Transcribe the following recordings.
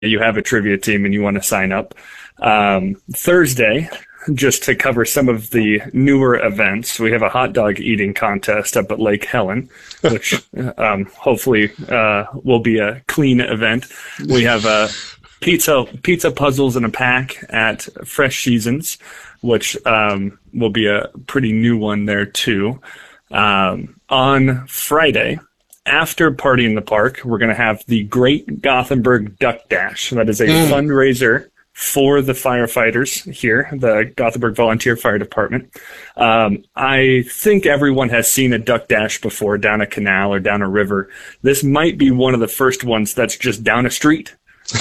you have a trivia team and you want to sign up. Thursday, just to cover some of the newer events, we have a hot dog eating contest up at Lake Helen, which hopefully will be a clean event. We have pizza puzzles in a pack at Fresh Seasons, which will be a pretty new one there too. On Friday, after Party in the Park, we're going to have the Great Gothenburg Duck Dash. That is a fundraiser for the firefighters here, the Gothenburg Volunteer Fire Department. I think everyone has seen a duck dash before down a canal or down a river. This might be one of the first ones that's just down a street.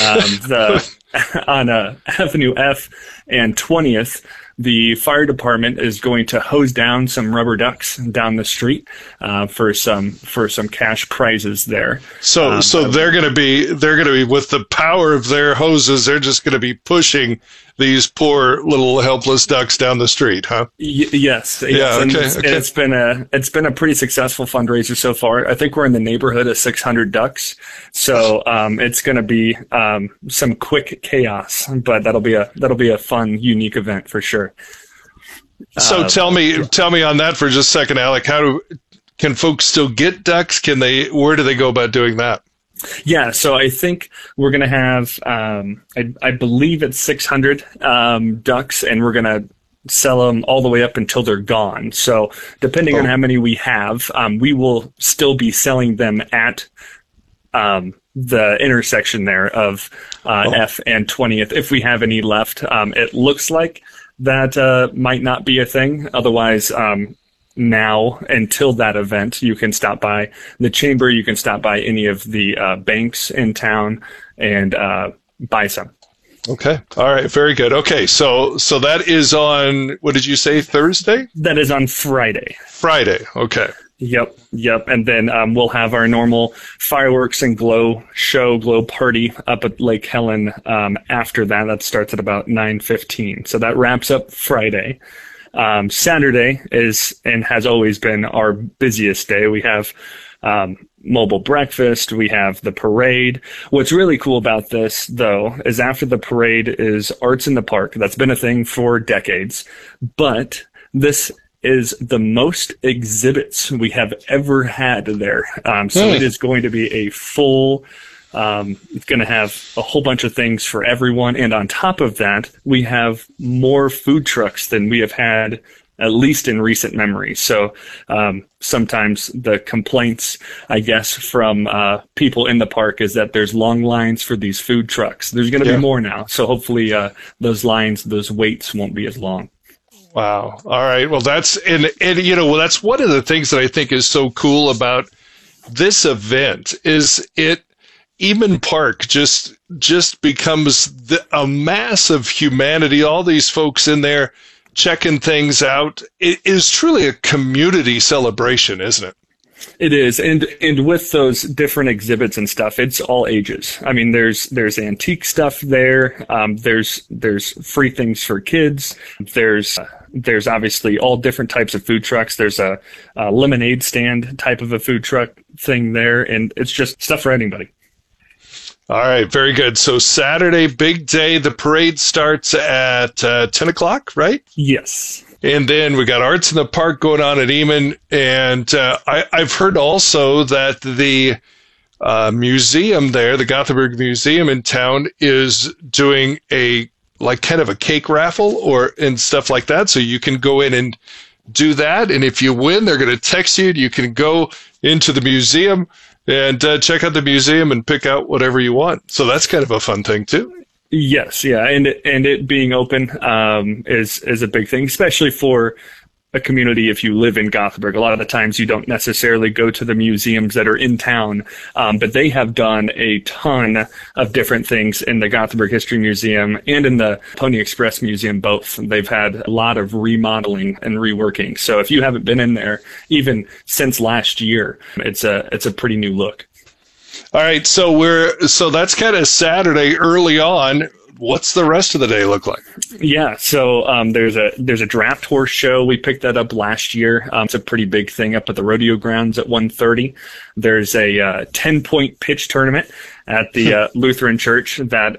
On Avenue F and 20th, the fire department is going to hose down some rubber ducks down the street for some cash prizes there. So they're going to be with the power of their hoses. They're just going to be pushing these poor little helpless ducks down the street, huh? Yes. Yeah. Okay. It's been a pretty successful fundraiser so far. I think we're in the neighborhood of 600 ducks. So it's going to be some quick chaos, but that'll be a fun, unique event for sure. So tell me on that for just a second, Alec. Can folks still get ducks? Where do they go about doing that? Yeah, so I think we're going to have, I believe it's 600 ducks, and we're going to sell them all the way up until they're gone. So depending on how many we have, we will still be selling them at the intersection there of F and 20th if we have any left. It looks like that might not be a thing. Otherwise, now until that event, you can stop by the chamber, you can stop by any of the banks in town and buy some. Okay. All right. Very good. Okay. So that is on, what did you say, Thursday? That is on Friday. Friday. Okay. Yep. And then we'll have our normal fireworks and glow party up at Lake Helen after that. That starts at about 9:15. So that wraps up Friday. Saturday is and has always been our busiest day. We have mobile breakfast. We have the parade. What's really cool about this, though, is after the parade is Arts in the Park. That's been a thing for decades. But this is the most exhibits we have ever had there. So it is going to be a full... it's going to have a whole bunch of things for everyone. And on top of that, we have more food trucks than we have had, at least in recent memory. So sometimes the complaints, I guess, from people in the park is that there's long lines for these food trucks. There's going to be more now. So hopefully those waits won't be as long. Wow. All right. Well, that's that's one of the things that I think is so cool about this event is Eamon Park just becomes a mass of humanity. All these folks in there checking things out. It is truly a community celebration, isn't it? It is, and with those different exhibits and stuff, it's all ages. I mean, there's antique stuff there. There's free things for kids. There's obviously all different types of food trucks. There's a lemonade stand type of a food truck thing there, and it's just stuff for anybody. All right, very good. So Saturday, big day. The parade starts at 10 o'clock, right? Yes. And then we got Arts in the Park going on at Eamon. And I've heard also that the museum there, the Gothenburg Museum in town, is doing kind of a cake raffle and stuff like that. So you can go in and do that. And if you win, they're going to text you. You can go into the museum and check out the museum and pick out whatever you want. So that's kind of a fun thing too. Yes, yeah, and it being open is a big thing, especially for a community if you live in Gothenburg. A lot of the times you don't necessarily go to the museums that are in town, but they have done a ton of different things in the Gothenburg History Museum and in the Pony Express Museum both. They've had a lot of remodeling and reworking. So if you haven't been in there, even since last year, it's a pretty new look. All right, so that's kind of Saturday early on. what's the rest of the day look like? Yeah, so there's a draft horse show. We picked that up last year. It's a pretty big thing up at the rodeo grounds at 1:30. There's a 10-point pitch tournament at the Lutheran Church that